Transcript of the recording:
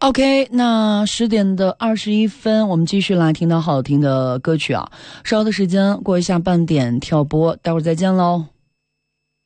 OK， 那10:21，我们继续来听到好听的歌曲啊。稍后的时间过一下半点跳播，待会儿再见喽。